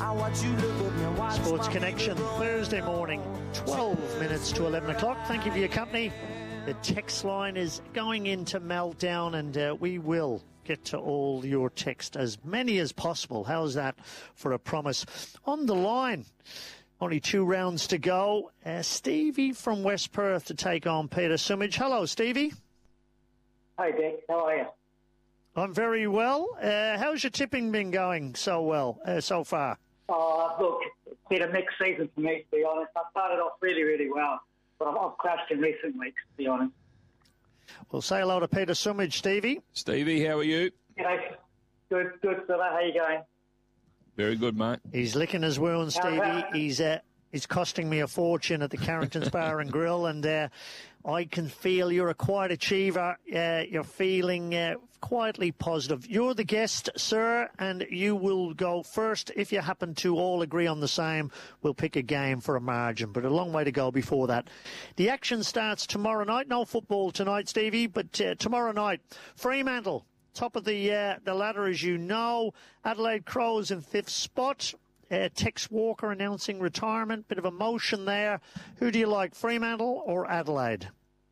Sports Connection, Thursday morning, 12 minutes to 11 o'clock. Thank you for your company. The text line is going into meltdown, and we will get to all your text, as many as possible. How's that for a promise? On the line, only 2 rounds to go. Stevie from West Perth to take on Peter Sumich. Hello, Stevie. Hi, Dick. How are you? I'm very well. How's your tipping been going so far? Look, it's been a mixed season for me, to be honest. I started off really, really well, but I've crashed in recent weeks, to be honest. Well, say hello to Peter Sumich, Stevie. Stevie, how are you? G'day. Good, fella. How you going? Very good, mate. He's licking his wounds, Stevie. He's costing me a fortune at the Carrington's Bar and Grill, and I can feel you're a quiet achiever. You're feeling quietly positive. You're the guest, sir, and you will go first. If you happen to all agree on the same, we'll pick a game for a margin, but a long way to go before that. The action starts tomorrow night. No football tonight, Stevie, but tomorrow night, Fremantle, top of the ladder, as you know. Adelaide Crows in 5th spot. Tex Walker announcing retirement. Bit of emotion there. Who do you like, Fremantle or Adelaide?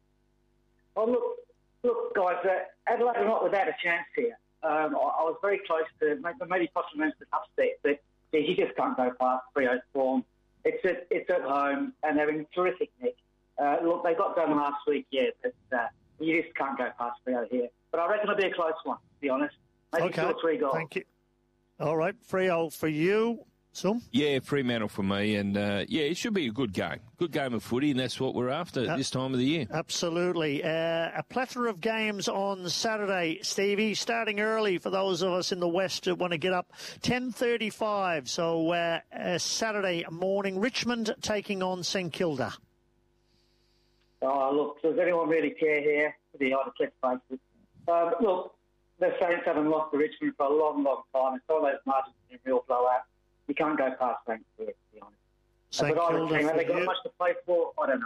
Oh, look, guys, Adelaide are not without a chance here. I was very close to maybe possibly an upset, but you just can't go past Freo's form. It's at home, and they're in terrific nick. Look, they got done last week, but you just can't go past Freo here. But I reckon it'll be a close one, to be honest. Maybe 2 or 3 goals. Thank you. All right, Freo for you. So? Yeah, Fremantle for me, and it should be a good game. Good game of footy, and that's what we're after this time of the year. Absolutely. A plethora of games on Saturday, Stevie, starting early for those of us in the West who want to get up. 10:35, so Saturday morning, Richmond taking on St Kilda. Oh, look, does anyone really care here? To be honest, let's face it. Look, the Saints haven't lost to Richmond for a long, long time. It's all those margins in a real blowout. You can't go past Saints here, to be honest. St Kilda, have they got much to play for? I don't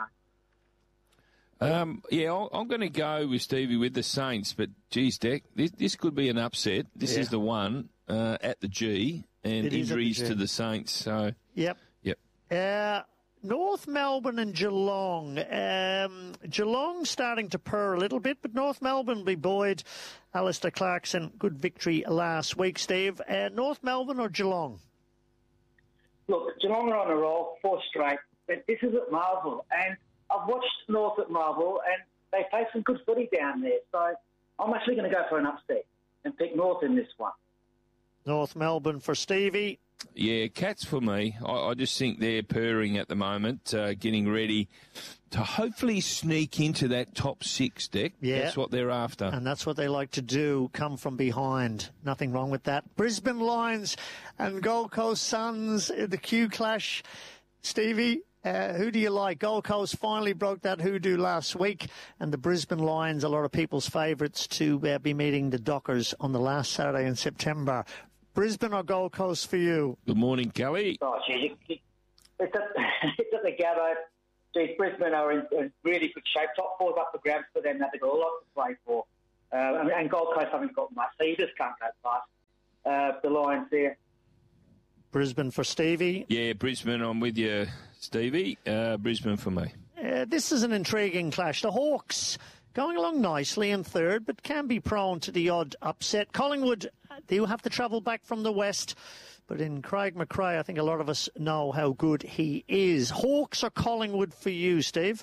know. I'm going to go with Stevie with the Saints, but geez, Deck, this could be an upset. This is the one at the G, and injuries to the Saints. So Yep. North Melbourne and Geelong. Geelong starting to purr a little bit, but North Melbourne will be buoyed. Alistair Clarkson, good victory last week, Steve. North Melbourne or Geelong? Look, Geelong are on a roll, 4 straight, but this is at Marvel, and I've watched North at Marvel, and they play some good footy down there, so I'm actually going to go for an upset and pick North in this one. North Melbourne for Stevie. Yeah, Cats for me. I just think they're purring at the moment, getting ready to hopefully sneak into that top 6 deck. Yeah. That's what they're after. And that's what they like to do, come from behind. Nothing wrong with that. Brisbane Lions and Gold Coast Suns, the Q clash. Stevie, who do you like? Gold Coast finally broke that hoodoo last week, and the Brisbane Lions, a lot of people's favourites to be meeting the Dockers on the last Saturday in September. Brisbane or Gold Coast for you? Good morning, Kelly. Oh, gee, it's at the Gabba. Geez, Brisbane are in really good shape. Top 4's up for grabs for them. They've got a lot to play for. And Gold Coast haven't got much, so you just can't go past the Lions there. Brisbane for Stevie? Yeah, Brisbane, I'm with you, Stevie. Brisbane for me. This is an intriguing clash. The Hawks going along nicely in 3rd, but can be prone to the odd upset. Collingwood, they will have to travel back from the West, but in Craig McRae, I think a lot of us know how good he is. Hawks or Collingwood for you, Steve?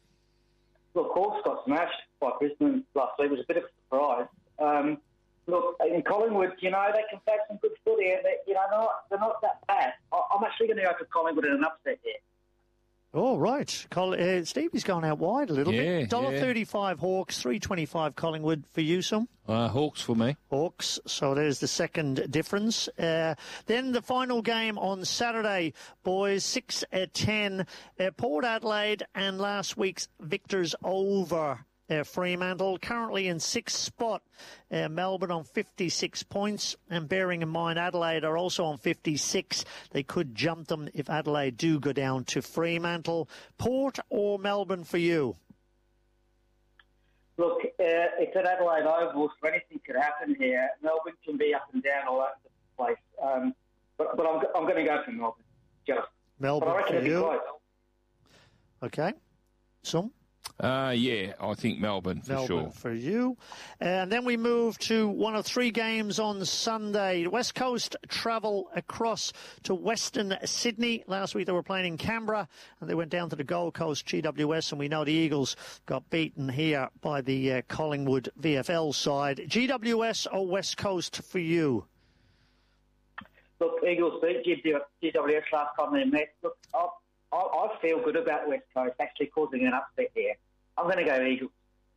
Look, Hawks got smashed by Brisbane last week. It was a bit of a surprise. Look, in Collingwood, they can play some good footy, and they're not that bad. I'm actually going to go for Collingwood in an upset here. Oh, right. Stevie's gone out wide a little bit. $1.35 Hawks, $3.25 Collingwood for you, some? Hawks for me. Hawks, so there's the second difference. Then the final game on Saturday, boys, 6 at 10. Port Adelaide and last week's victors over Fremantle, currently in 6th spot. Melbourne on 56 points, and bearing in mind Adelaide are also on 56. They could jump them if Adelaide do go down to Fremantle. Port or Melbourne for you? Look, it's at Adelaide Oval, so anything could happen here. Melbourne can be up and down all over the place. But I'm going to go for Melbourne. Just. Melbourne but I reckon for you. Close. Okay. Some? Yeah, I think Melbourne for sure. For you. And then we move to one of 3 games on Sunday. West Coast travel across to Western Sydney. Last week they were playing in Canberra and they went down to the Gold Coast GWS, and we know the Eagles got beaten here by the Collingwood VFL side. GWS or West Coast for you? Look, Eagles beat GWS last time they met. Look, I feel good about West Coast actually causing an upset here. I'm going to go Eagles.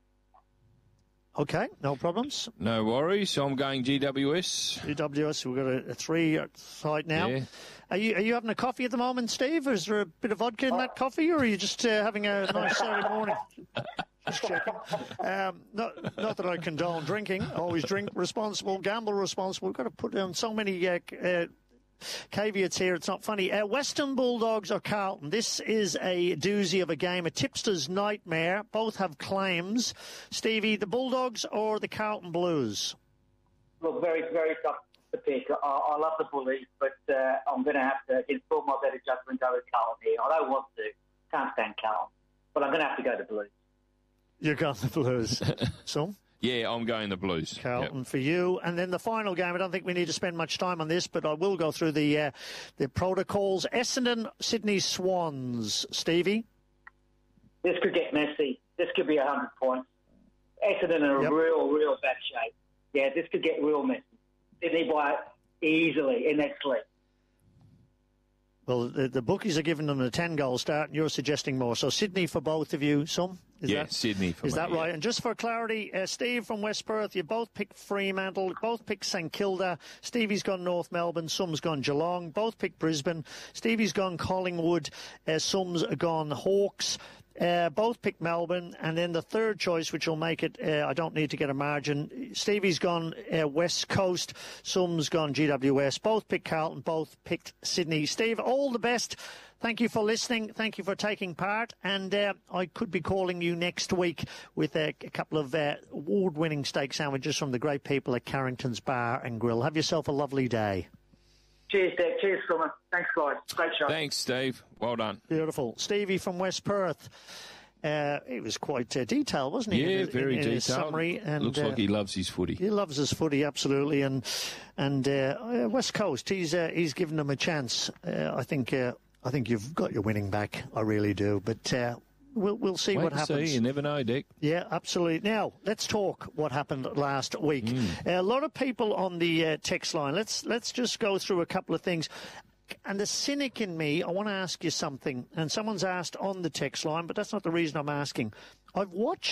Okay, no problems. No worries. I'm going GWS. GWS, we've got a 3 side now. Yeah. Are you having a coffee at the moment, Steve? Is there a bit of vodka in that coffee, or are you just having a nice Saturday morning? Just checking. Not that I condone drinking. Always drink responsible, gamble responsible. We've got to put down so many caveats here. It's not funny. Western Bulldogs or Carlton? This is a doozy of a game, a tipster's nightmare. Both have claims. Stevie, the Bulldogs or the Carlton Blues? Look, very, very tough to pick. I love the Bullies, but I'm going to have to, against all my better judgment, go with Carlton here. I don't want to. Can't stand Carlton. But I'm going to have to go to Blues. You're going the Blues. So? Yeah, I'm going the Blues. Carlton for you. And then the final game, I don't think we need to spend much time on this, but I will go through the protocols. Essendon, Sydney Swans. Stevie? This could get messy. This could be 100 points. Essendon in a real bad shape. Yeah, this could get real messy. Sydney by easily in their sleep. Well, the bookies are giving them a 10-goal start, and you're suggesting more. So Sydney for both of you. Some? Sydney for me. Is that right? And just for clarity, Steve from West Perth, you both picked Fremantle, both picked St Kilda. Stevie's gone North Melbourne, Sum's gone Geelong. Both picked Brisbane. Stevie's gone Collingwood, Sum's gone Hawks. Both picked Melbourne, and then the third choice, which will make it, I don't need to get a margin. Stevie's gone West Coast, Sum's gone GWS. Both picked Carlton, both picked Sydney. Steve, all the best. Thank you for listening. Thank you for taking part. And I could be calling you next week with a couple of award-winning steak sandwiches from the great people at Carrington's Bar and Grill. Have yourself a lovely day. Cheers, Dave. Cheers, Summer. Thanks, guys. Great show. Thanks, Steve. Well done. Beautiful. Stevie from West Perth. It was quite detailed, wasn't he? Yeah, very detailed. Summary. And, looks like he loves his footy. He loves his footy, absolutely. And West Coast, he's given them a chance. I think you've got your winning back. I really do. But we'll see what happens. See. You never know, Dick. Yeah, absolutely. Now, let's talk what happened last week. A lot of people on the text line. Let's just go through a couple of things. And the cynic in me, I want to ask you something. And someone's asked on the text line, but that's not the reason I'm asking. I've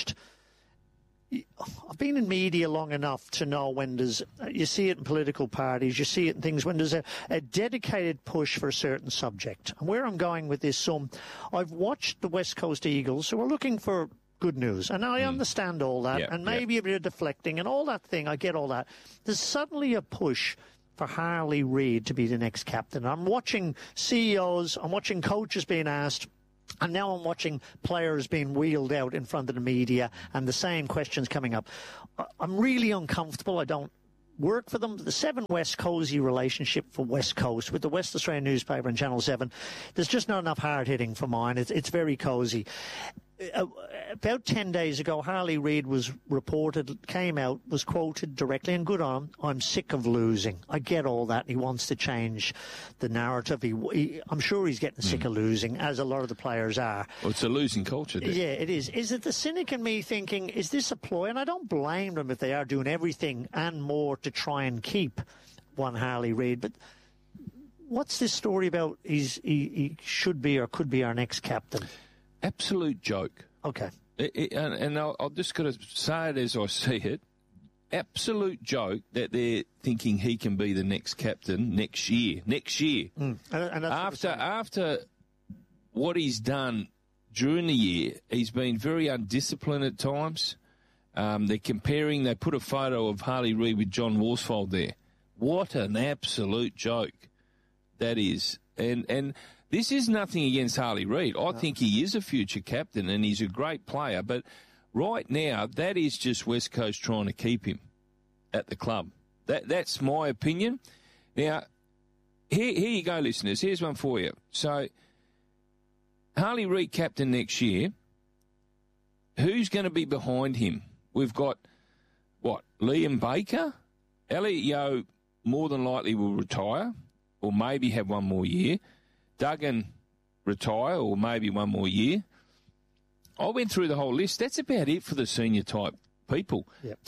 been in media long enough to know when you see it in political parties, you see it in things when there's a dedicated push for a certain subject. And where I'm going with this, I've watched the West Coast Eagles, who are looking for good news. And I understand all that. And maybe a bit of deflecting and all that thing. I get all that. There's suddenly a push for Harley Reid to be the next captain. I'm watching CEOs, I'm watching coaches being asked, and now I'm watching players being wheeled out in front of the media and the same questions coming up. I'm really uncomfortable. I don't work for them. The 7 West cozy relationship for West Coast with the West Australian newspaper and Channel 7, there's just not enough hard-hitting for mine. It's very cozy. About 10 days ago, Harley Reid was quoted directly, and good on him, I'm sick of losing. I get all that. He wants to change the narrative. I'm sure he's getting sick of losing, as a lot of the players are. Well, it's a losing culture, Dick. Yeah, it is. Is it the cynic in me thinking, is this a ploy? And I don't blame them if they are doing everything and more to try and keep one Harley Reid, but what's this story about he should be or could be our next captain? Absolute joke. Okay. And I'll just got to say it as I see it. Absolute joke that they're thinking he can be the next captain next year. And After what he's done during the year, he's been very undisciplined at times. They put a photo of Harley Reid with John Worsfold there. What an absolute joke that is. And this is nothing against Harley Reid. I think he is a future captain and he's a great player. But right now, that is just West Coast trying to keep him at the club. That's my opinion. Now, here you go, listeners. Here's one for you. So, Harley Reid captain next year. Who's going to be behind him? We've got, Liam Baker? Elliot Yeo more than likely will retire or maybe have one more year. Duggan retire or maybe one more year. I went through the whole list. That's about it for the senior type people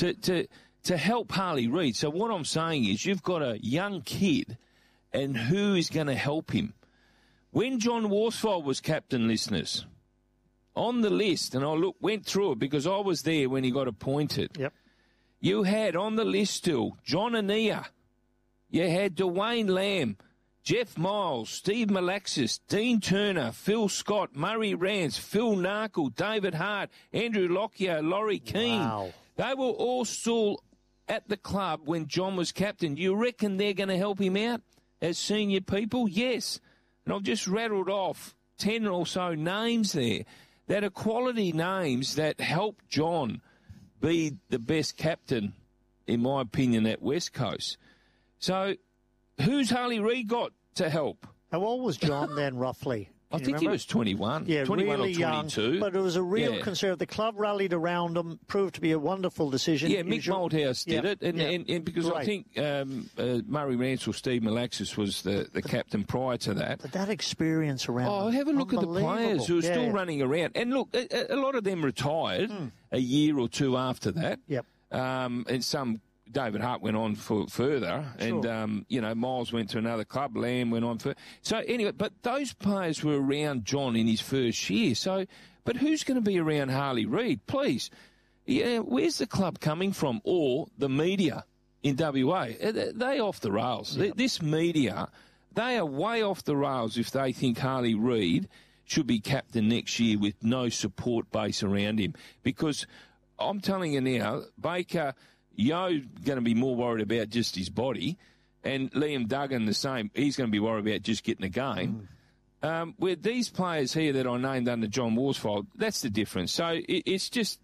to help Harley Reid. So what I'm saying is you've got a young kid, and who is going to help him? When John Worsfold was captain, listeners, on the list, and I went through it because I was there when he got appointed. Yep. You had on the list still John Anea. You had Dwayne Lamb, Jeff Miles, Steve Malaxis, Dean Turner, Phil Scott, Murray Rance, Phil Narkle, David Hart, Andrew Lockyer, Laurie Keane. Wow. They were all still at the club when John was captain. You reckon they're going to help him out as senior people? Yes. And I've just rattled off 10 or so names there that are quality names that help John be the best captain, in my opinion, at West Coast. So who's Harley Reid got to help? How old was John then, roughly? I think he was 21. Yeah, 21 really or 22. Young, but it was a real concern. The club rallied around him, proved to be a wonderful decision. Yeah, Mick Malthouse did it, and because I think Murray Rance or Steve Malaxis was the captain prior to that. But that experience around have a look at the players who are still running around. And look, a lot of them retired a year or two after that. Yep. And some... David Hart went on further, and, Miles went to another club, Lamb went on further. So, anyway, but those players were around John in his first year. So, but who's going to be around Harley Reid? Please, where's the club coming from, or the media in WA? They off the rails. Yep. This media, they are way off the rails if they think Harley Reid should be captain next year with no support base around him. Because I'm telling you now, Baker... Yo's going to be more worried about just his body, and Liam Duggan the same. He's going to be worried about just getting a game. With these players here that I named under John Worsfold, that's the difference. So it's just...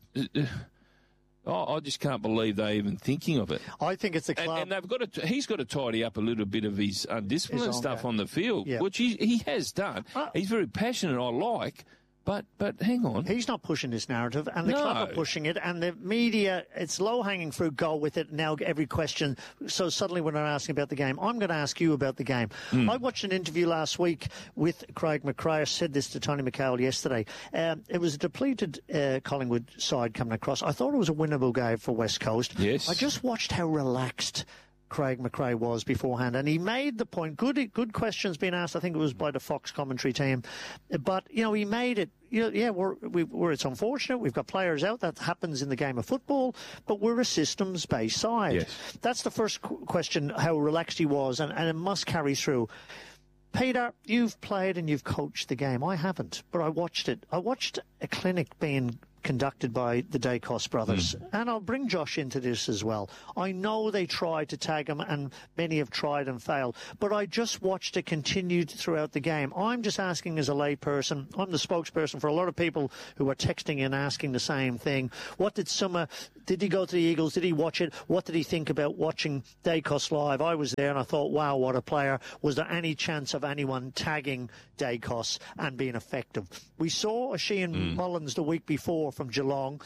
I just can't believe they're even thinking of it. I think it's the club. And they've got to, he's got to tidy up a little bit of his undisciplined stuff on the field, which he has done. He's very passionate, I like. But hang on. He's not pushing this narrative, and the club are pushing it, and the media, it's low-hanging fruit, go with it now, every question. So suddenly when they're asking about the game, I'm going to ask you about the game. I watched an interview last week with Craig McRae. I said this to Tony McHale yesterday. It was a depleted Collingwood side coming across. I thought it was a winnable game for West Coast. Yes. I just watched how relaxed Craig McRae was beforehand, and he made the point. Good questions being asked. I think it was by the Fox commentary team, but he made it. It's unfortunate. We've got players out. That happens in the game of football, but we're a systems-based side. Yes. That's the first question. How relaxed he was, and it must carry through. Peter, you've played and you've coached the game. I haven't, but I watched it. I watched a clinic being conducted by the Dacos brothers. And I'll bring Josh into this as well. I know they tried to tag him, and many have tried and failed, but I just watched it continued throughout the game. I'm just asking as a lay person. I'm the spokesperson for a lot of people who are texting and asking the same thing. What did did he go to the Eagles? Did he watch it? What did he think about watching Dacos live? I was there and I thought, wow, what a player. Was there any chance of anyone tagging Dacos and being effective? We saw Sheehan Mullins the week before from Geelong.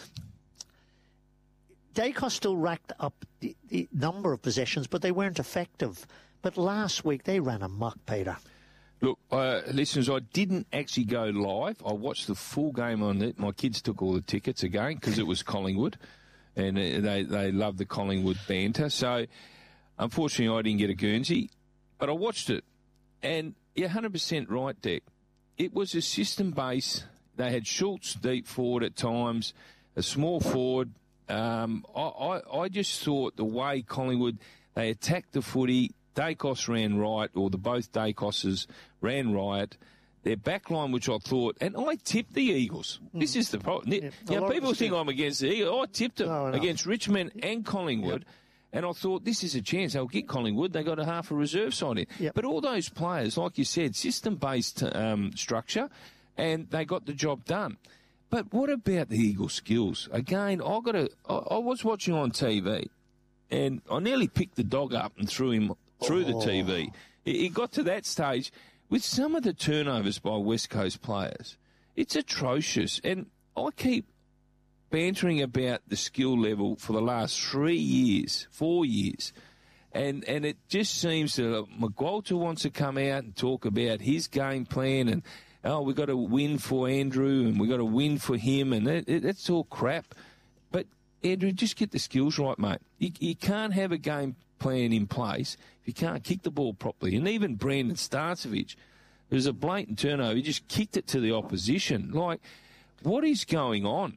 Dacos still racked up the number of possessions, but they weren't effective. But last week they ran amok, Peter. Look, listeners, I didn't actually go live. I watched the full game on it. My kids took all the tickets again because it was Collingwood, and they love the Collingwood banter. So, unfortunately, I didn't get a Guernsey, but I watched it. And you're 100% right, Dick. It was a system base. They had Schultz deep forward at times, a small forward. I just thought the way Collingwood, they attacked the footy, Dacos ran right, or both Dacoses ran right. Their backline, which I thought, and I tipped the Eagles. This is the problem. Yeah, people think I'm against the Eagles. I tipped them against Richmond and Collingwood. And I thought, this is a chance. They'll get Collingwood. They got a half a reserve side in. Yep. But all those players, like you said, system-based structure, and they got the job done. But what about the Eagles' skills? Again, I was watching on TV, and I nearly picked the dog up and threw him through the TV. It got to that stage with some of the turnovers by West Coast players. It's atrocious. And I keep bantering about the skill level for the last 4 years. And it just seems that McQualter wants to come out and talk about his game plan and, we've got to win for Andrew and we've got to win for him, and that's all crap. But, Andrew, just get the skills right, mate. You can't have a game plan in place if you can't kick the ball properly. And even Brandon Starcevich, there's a blatant turnover. He just kicked it to the opposition. Like, what is going on?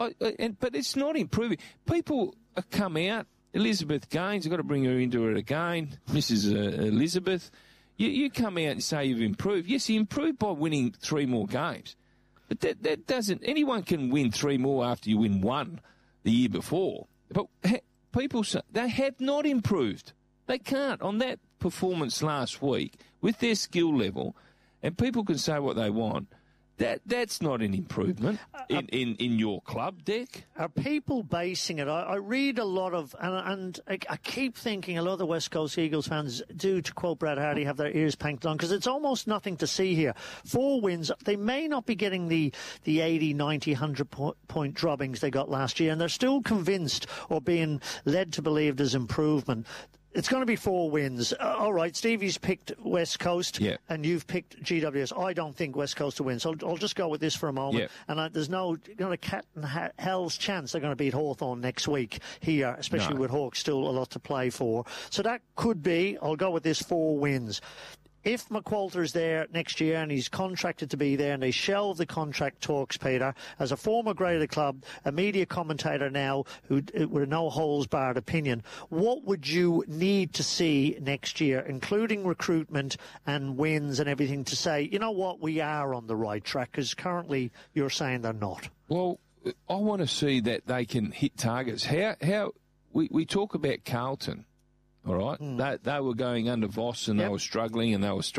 But it's not improving. People come out. Elizabeth Gaines, I've got to bring her into it again. Mrs. Elizabeth, you come out and say you've improved. Yes, you improved by winning 3 more games. But that doesn't... Anyone can win 3 more after you win 1 the year before. But people say they have not improved. They can't. On that performance last week, with their skill level, and people can say what they want, that's not an improvement in your club, Dick. Are people basing it? I read a lot of, and I keep thinking a lot of the West Coast Eagles fans do, to quote Brad Hardy, have their ears panked on, because it's almost nothing to see here. 4 wins. They may not be getting the 80, 90, 100-point droppings they got last year, and they're still convinced or being led to believe there's improvement. It's going to be 4 wins. All right, Stevie's picked West Coast, and you've picked GWS. I don't think West Coast will win, so I'll just go with this for a moment. And there's no cat and hell's chance they're going to beat Hawthorn next week here, especially with Hawks still a lot to play for. So that could be, I'll go with this, 4 wins. If McQualter's there next year and he's contracted to be there and they shelve the contract talks, Peter, as a former great of the club, a media commentator now with a no-holes-barred opinion, what would you need to see next year, including recruitment and wins and everything, to say, you know what, we are on the right track? Because currently you're saying they're not. Well, I want to see that they can hit targets. How we talk about Carlton. All right, they were going under Voss and they were struggling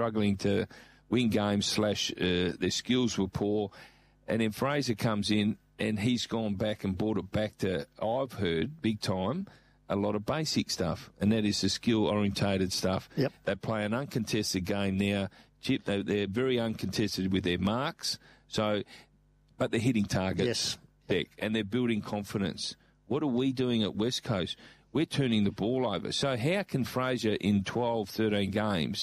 to win games / their skills were poor. And then Fraser comes in and he's gone back and brought it back to, I've heard, big time, a lot of basic stuff. And that is the skill-orientated stuff. Yep. They play an uncontested game now. Chip, they're very uncontested with their marks. But they're hitting targets, Beck, and they're building confidence. What are we doing at West Coast? We're turning the ball over. So how can Fraser in 12, 13 games,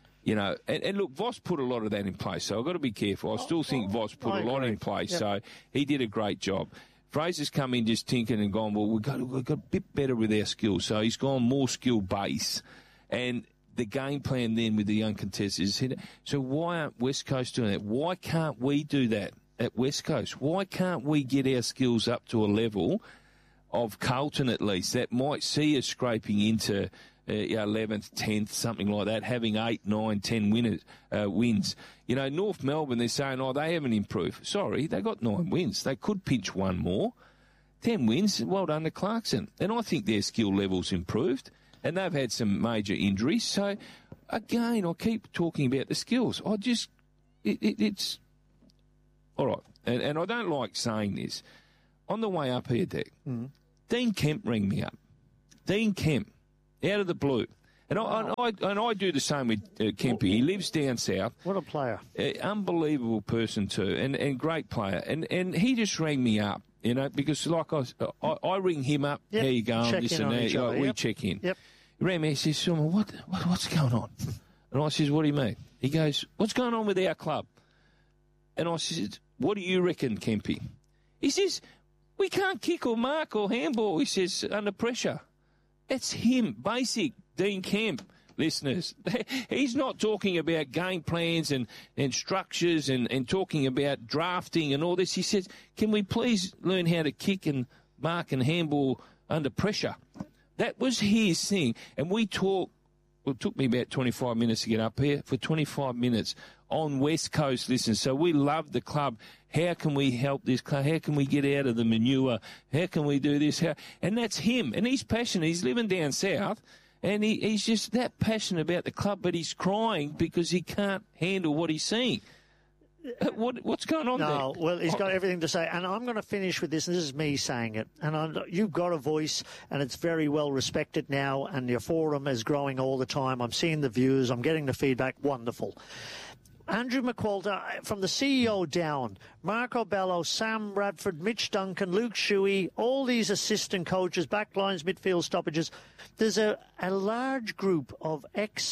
and look, Voss put a lot of that in place, so I've got to be careful. I still think Voss put a lot in place, so he did a great job. Fraser's come in just tinking and gone, well, we've got a bit better with our skills, so he's gone more skill base. And the game plan then with the uncontested is hit. So why aren't West Coast doing that? Why can't we do that at West Coast? Why can't we get our skills up to a level of Carlton at least that might see us scraping into 11th, 10th, something like that, having 8, 9, 10 wins. North Melbourne, they're saying, they haven't improved. Sorry, they got 9 wins. They could pinch 1 more. 10 wins, well done to Clarkson. And I think their skill level's improved, and they've had some major injuries. So, again, I keep talking about the skills. It's... All right, and I don't like saying this. On the way up here, Dick, Dean Kemp rang me up. Dean Kemp, out of the blue. And I do the same with Kempy. He lives down south. What a player. Unbelievable person too, and great player. And he just rang me up, because like I ring him up, how you going, this and that. We check in. Yep. He rang me, he says, Silman, what's going on? And I says, what do you mean? He goes, what's going on with our club? And I said, what do you reckon, Kempy? He says, we can't kick or mark or handball, he says, under pressure. That's him, basic Dean Kemp, listeners. He's not talking about game plans and structures and talking about drafting and all this. He says, can we please learn how to kick and mark and handball under pressure? That was his thing. And we talked, it took me about 25 minutes to get up here, for 25 minutes on West Coast, listen. So we love the club. How can we help this club? How can we get out of the manure? How can we do this? And that's him. And he's passionate. He's living down south. And he's just that passionate about the club, but he's crying because he can't handle what he's seeing. What's going on there? No, well, he's got everything to say. And I'm going to finish with this, and this is me saying it. And you've got a voice, and it's very well respected now, and your forum is growing all the time. I'm seeing the views. I'm getting the feedback. Wonderful. Andrew McQualter, from the CEO down, Marco Bello, Sam Bradford, Mitch Duncan, Luke Shuey, all these assistant coaches, backlines, midfield stoppages. There's a large group of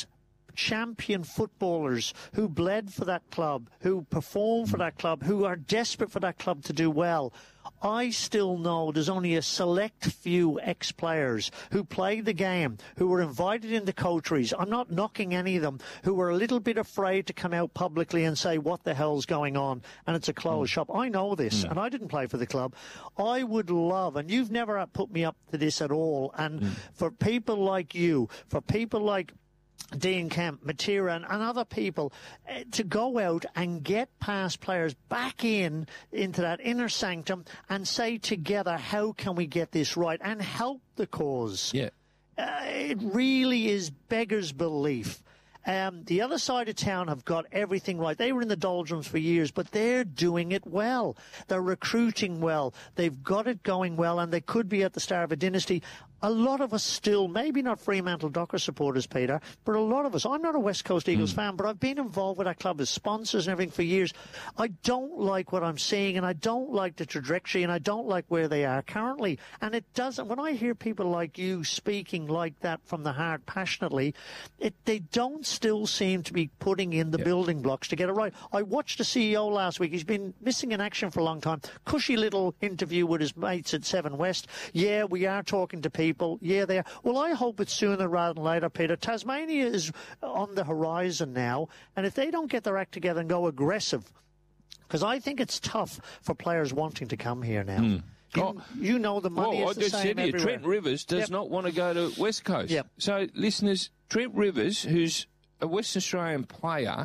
champion footballers who bled for that club, who perform for that club, who are desperate for that club to do well. I still know there's only a select few ex-players who played the game, who were invited into coteries. I'm not knocking any of them, who were a little bit afraid to come out publicly and say what the hell's going on, and it's a closed shop. I know this, and I didn't play for the club. I would love, and you've never put me up to this at all, and for people like you, for people like Dean Kemp, Matera, and other people to go out and get past players back into that inner sanctum and say together, how can we get this right and help the cause? Yeah. It really is beggars belief. The other side of town have got everything right. They were in the doldrums for years, but they're doing it well. They're recruiting well. They've got it going well, and they could be at the start of a dynasty. A lot of us still, maybe not Fremantle Dockers supporters, Peter, but a lot of us, I'm not a West Coast Eagles fan, but I've been involved with that club as sponsors and everything for years. I don't like what I'm seeing, and I don't like the trajectory, and I don't like where they are currently. And it doesn't, when I hear people like you speaking like that from the heart passionately, they don't still seem to be putting in the building blocks to get it right. I watched the CEO last week. He's been missing in action for a long time. Cushy little interview with his mates at 7 West. Yeah, we are talking to people. Yeah, they are. Well, I hope it's sooner rather than later, Peter. Tasmania is on the horizon now, and if they don't get their act together and go aggressive, because I think it's tough for players wanting to come here now. You know the money is the same everywhere. Trent Rivers does not want to go to West Coast. Yep. So, listeners, Trent Rivers, who's a Western Australian player,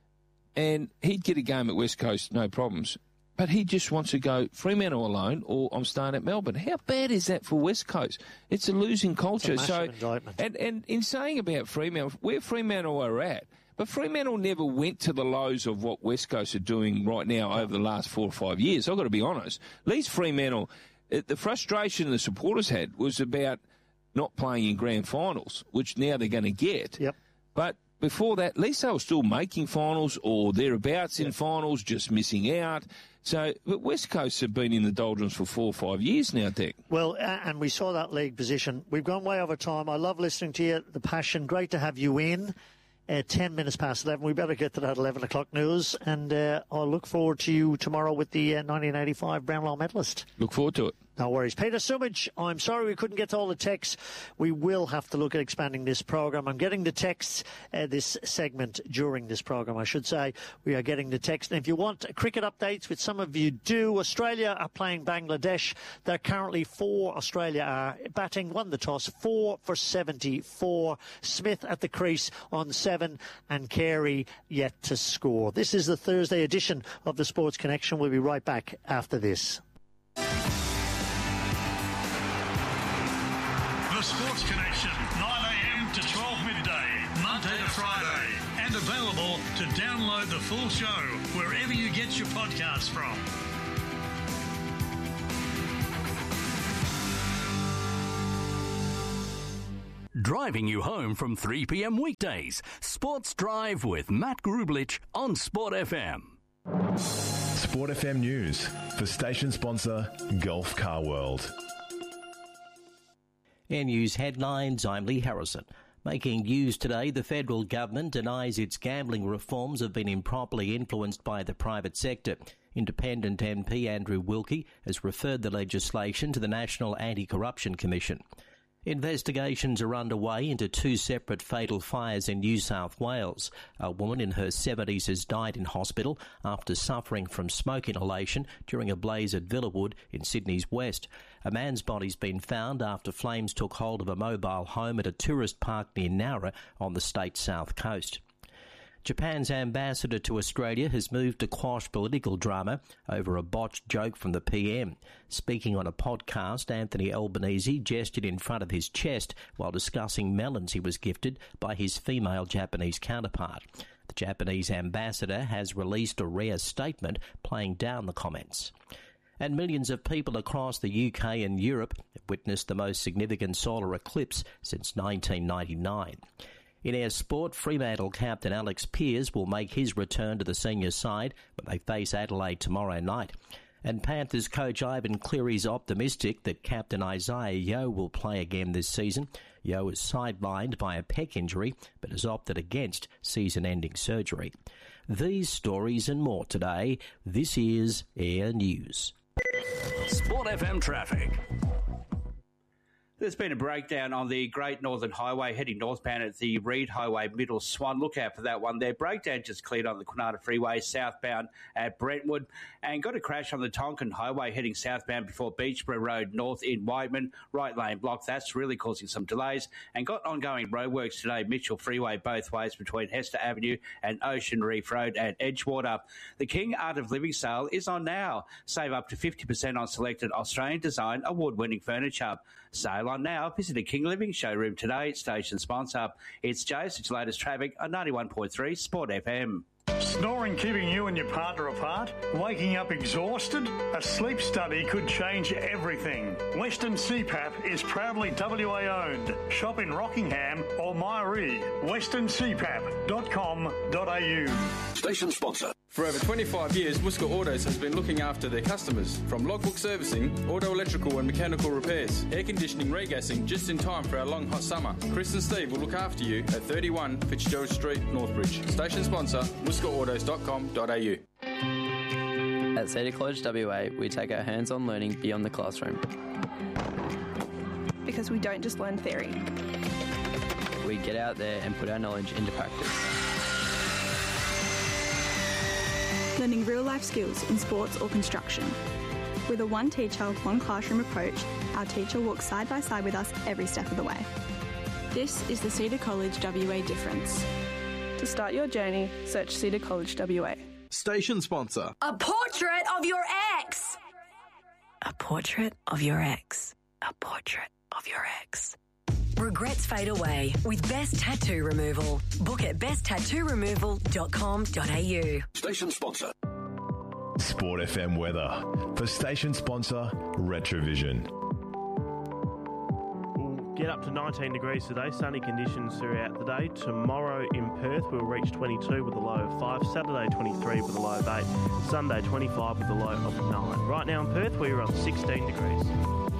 and he'd get a game at West Coast, no problems. But he just wants to go Fremantle alone, or I'm staying at Melbourne. How bad is that for West Coast? It's a losing culture. It's a massive indictment. And in saying about Fremantle, where Fremantle are at, but Fremantle never went to the lows of what West Coast are doing right now over the last 4 or 5 years. I've got to be honest. At least Fremantle, the frustration the supporters had was about not playing in grand finals, which now they're going to get. Yep. But before that, at least they were still making finals or thereabouts in finals, just missing out. So, but West Coast have been in the doldrums for 4 or 5 years now, Dick. Well, and we saw that league position. We've gone way over time. I love listening to you, the passion. Great to have you in. 10 minutes past 11. We better get to that 11 o'clock news. And I'll look forward to you tomorrow with the 1985 Brownlow medalist. Look forward to it. No worries. Peter Sumich, I'm sorry we couldn't get to all the texts. We will have to look at expanding this program. I'm getting the texts, this segment during this program, I should say. We are getting the text. And if you want cricket updates, which some of you do, Australia are playing Bangladesh. They're currently Australia are batting, won the toss, 4 for 74. Smith at the crease on 7 and Carey yet to score. This is the Thursday edition of the Sports Connection. We'll be right back after this. The Sports Connection, 9 a.m. to 12 midday, Monday to Friday. And available to download the full show wherever you get your podcasts from. Driving you home from 3 p.m. weekdays. Sports Drive with Matt Grublich on Sport FM. Sport FM News for station sponsor Gulf Car World. Air News headlines, I'm Lee Harrison. Making news today, the federal government denies its gambling reforms have been improperly influenced by the private sector. Independent MP Andrew Wilkie has referred the legislation to the National Anti-Corruption Commission. Investigations are underway into 2 separate fatal fires in New South Wales. A woman in her 70s has died in hospital after suffering from smoke inhalation during a blaze at Villawood in Sydney's west. A man's body's been found after flames took hold of a mobile home at a tourist park near Nowra on the state's south coast. Japan's ambassador to Australia has moved to quash political drama over a botched joke from the PM. Speaking on a podcast, Anthony Albanese gestured in front of his chest while discussing melons he was gifted by his female Japanese counterpart. The Japanese ambassador has released a rare statement playing down the comments. And millions of people across the UK and Europe have witnessed the most significant solar eclipse since 1999. In our sport, Fremantle captain Alex Pearce will make his return to the senior side when they face Adelaide tomorrow night. And Panthers coach Ivan Cleary's optimistic that captain Isaiah Yeo will play again this season. Yeo is sidelined by a pec injury but has opted against season-ending surgery. These stories and more today. This is Air News. Sport FM traffic. There's been a breakdown on the Great Northern Highway heading northbound at the Reed Highway Middle Swan. Look out for that one there. Breakdown just cleared on the Kwinana Freeway southbound at Brentwood, and got a crash on the Tonkin Highway heading southbound before Beechborough Road north in Whiteman. Right lane block. That's really causing some delays, and got ongoing roadworks today. Mitchell Freeway both ways between Hester Avenue and Ocean Reef Road at Edgewater. The King Art of Living sale is on now. Save up to 50% on selected Australian design award-winning furniture. Sale on now. Visit a King Living showroom today. Station sponsor. It's Jace. It's latest traffic on 91.3 Sport FM. Snoring keeping you and your partner apart? Waking up exhausted? A sleep study could change everything. Western CPAP is proudly WA owned. Shop in Rockingham or Myree. westerncpap.com.au. Station sponsor. For over 25 years, Muska Autos has been looking after their customers. From logbook servicing, auto electrical and mechanical repairs, air conditioning, regassing, just in time for our long hot summer. Chris and Steve will look after you at 31 Fitzgerald Street, Northbridge. Station sponsor, muskaautos.com.au. At Cedar College WA, we take our hands-on learning beyond the classroom. Because we don't just learn theory. We get out there and put our knowledge into practice. Learning real-life skills in sports or construction. With a one teacher, one classroom approach, our teacher walks side by side with us every step of the way. This is the Cedar College WA difference. To start your journey, search Cedar College WA. Station sponsor. A portrait of your ex. A portrait of your ex. A portrait of your ex. Regrets fade away with Best Tattoo Removal. Book at besttattooremoval.com.au. Station sponsor. Sport FM weather for station sponsor Retrovision. We'll get up to 19 degrees today. Sunny conditions throughout the day. Tomorrow in Perth we'll reach 22 with a low of 5. Saturday 23 with a low of 8. Sunday 25 with a low of 9. Right now in Perth we're on 16 degrees.